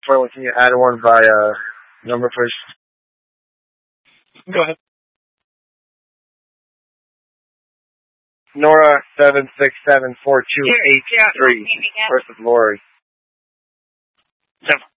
appointment. Can you add one via number, please? Go ahead. Nora 7674283 versus Lori.